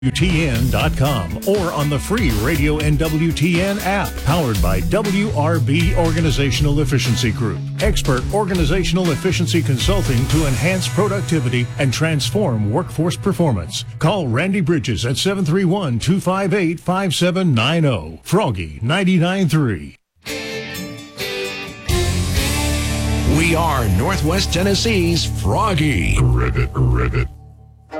WTN.com or on the free Radio NWTN app, powered by WRB Organizational Efficiency Group. Expert organizational efficiency consulting to enhance productivity and transform workforce performance. Call Randy Bridges at 731-258-5790. Froggy 99.3. We are Northwest Tennessee's Froggy. Ribbit.